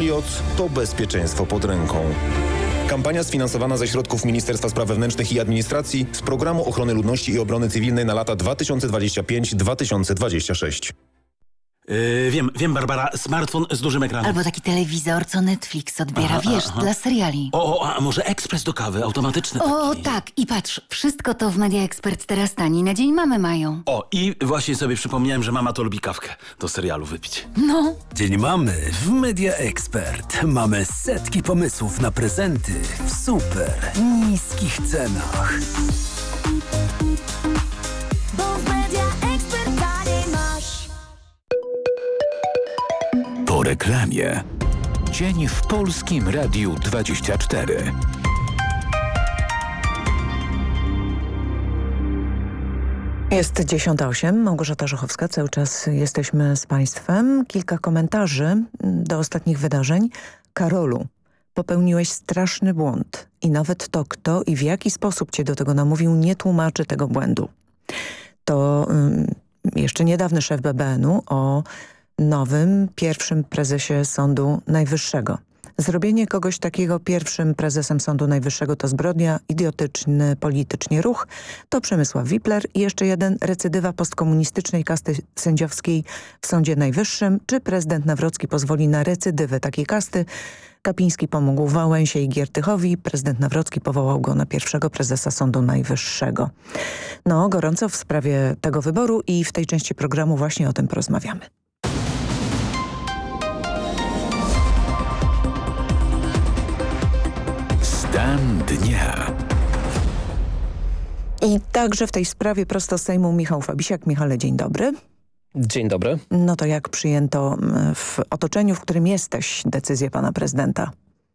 Patriot to bezpieczeństwo pod ręką. Kampania sfinansowana ze środków Ministerstwa Spraw Wewnętrznych i Administracji z Programu Ochrony Ludności i Obrony Cywilnej na lata 2025-2026. Wiem, Barbara, smartfon z dużym ekranem. Albo taki telewizor, co Netflix odbiera, dla seriali. A może ekspres do kawy, automatyczny taki. Tak, i patrz, wszystko to w Media Expert teraz taniej na Dzień Mamy mają. I właśnie sobie przypomniałem, że mama to lubi kawkę do serialu wypić. No. Dzień Mamy w Media Expert. Mamy setki pomysłów na prezenty w super niskich cenach. Po reklamie. Dzień w Polskim Radiu 24. Jest 10:08, Małgorzata Żochowska, cały czas jesteśmy z Państwem. Kilka komentarzy do ostatnich wydarzeń. Karolu, popełniłeś straszny błąd i nawet to, kto i w jaki sposób Cię do tego namówił, nie tłumaczy tego błędu. To jeszcze niedawny szef BBN-u o nowym pierwszym prezesie Sądu Najwyższego. Zrobienie kogoś takiego pierwszym prezesem Sądu Najwyższego to zbrodnia, idiotyczny politycznie ruch. To Przemysław Wipler i jeszcze jeden recydywa postkomunistycznej kasty sędziowskiej w Sądzie Najwyższym. Czy prezydent Nawrocki pozwoli na recydywę takiej kasty? Kapiński pomógł Wałęsie i Giertychowi. Prezydent Nawrocki powołał go na pierwszego prezesa Sądu Najwyższego. No, gorąco w sprawie tego wyboru i w tej części programu właśnie o tym porozmawiamy. Stan dnia. I także w tej sprawie prosto z Sejmu Michał Fabisiak. Michale, dzień dobry. Dzień dobry. No to jak przyjęto w otoczeniu, w którym jesteś, decyzję pana prezydenta?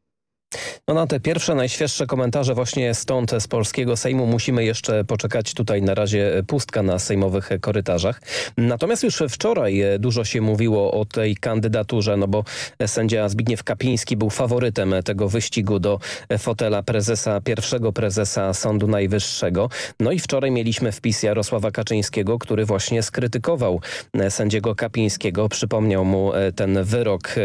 No na te pierwsze, najświeższe komentarze właśnie stąd z polskiego Sejmu musimy jeszcze poczekać. Tutaj na razie pustka na sejmowych korytarzach. Natomiast już wczoraj dużo się mówiło o tej kandydaturze, no bo sędzia Zbigniew Kapiński był faworytem tego wyścigu do fotela pierwszego prezesa Sądu Najwyższego. No i wczoraj mieliśmy wpis Jarosława Kaczyńskiego, który właśnie skrytykował sędziego Kapińskiego. Przypomniał mu ten wyrok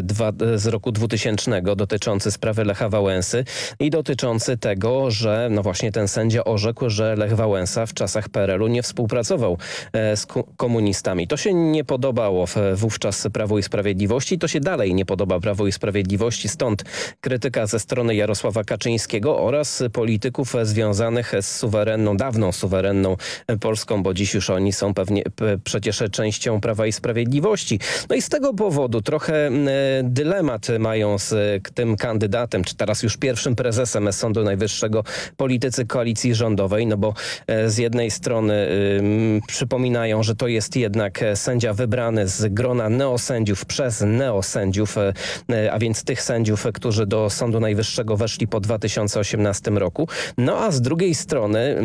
z roku 2000 dotyczący sprawy Lecha Wałęsy i dotyczący tego, że no właśnie ten sędzia orzekł, że Lech Wałęsa w czasach PRL-u nie współpracował z komunistami. To się nie podobało wówczas Prawu i Sprawiedliwości. To się dalej nie podoba Prawu i Sprawiedliwości. Stąd krytyka ze strony Jarosława Kaczyńskiego oraz polityków związanych z dawną suwerenną Polską, bo dziś już oni są pewnie przecież częścią Prawa i Sprawiedliwości. No i z tego powodu trochę dylemat mają z tym kandydatem, czy teraz już pierwszym prezesem Sądu Najwyższego politycy koalicji rządowej, no bo z jednej strony przypominają, że to jest jednak sędzia wybrany z grona neosędziów przez neosędziów, a więc tych sędziów, którzy do Sądu Najwyższego weszli po 2018 roku. No a z drugiej strony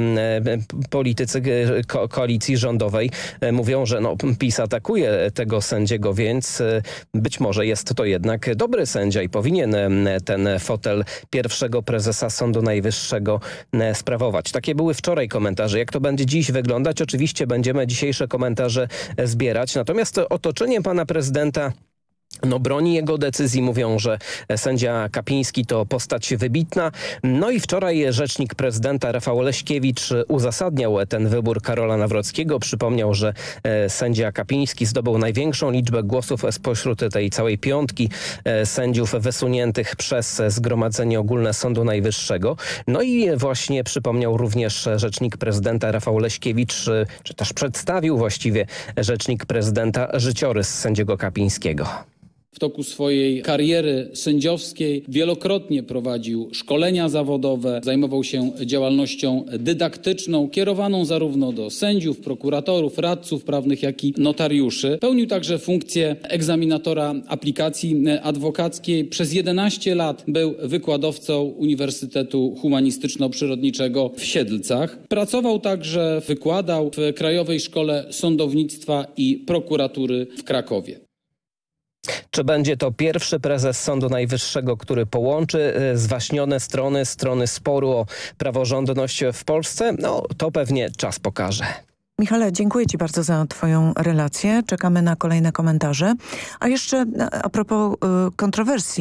politycy koalicji rządowej mówią, że PiS atakuje tego sędziego, więc być może jest to jednak dobry sędzia i powinien ten fotel pierwszego prezesa Sądu Najwyższego sprawować. Takie były wczoraj komentarze. Jak to będzie dziś wyglądać? Oczywiście będziemy dzisiejsze komentarze zbierać. Natomiast otoczenie pana prezydenta broni jego decyzji, mówią, że sędzia Kapiński to postać wybitna. No i wczoraj rzecznik prezydenta Rafał Leśkiewicz uzasadniał ten wybór Karola Nawrockiego. Przypomniał, że sędzia Kapiński zdobył największą liczbę głosów spośród tej całej piątki sędziów wysuniętych przez Zgromadzenie Ogólne Sądu Najwyższego. No i właśnie przypomniał również rzecznik prezydenta Rafał Leśkiewicz, czy też przedstawił właściwie rzecznik prezydenta życiorys sędziego Kapińskiego. W toku swojej kariery sędziowskiej wielokrotnie prowadził szkolenia zawodowe, zajmował się działalnością dydaktyczną, kierowaną zarówno do sędziów, prokuratorów, radców prawnych, jak i notariuszy. Pełnił także funkcję egzaminatora aplikacji adwokackiej. Przez 11 lat był wykładowcą Uniwersytetu Humanistyczno-Przyrodniczego w Siedlcach. Pracował także, wykładał w Krajowej Szkole Sądownictwa i Prokuratury w Krakowie. Czy będzie to pierwszy prezes Sądu Najwyższego, który połączy zwaśnione strony sporu o praworządność w Polsce? No, to pewnie czas pokaże. Michale, dziękuję Ci bardzo za Twoją relację. Czekamy na kolejne komentarze. A jeszcze a propos kontrowersji.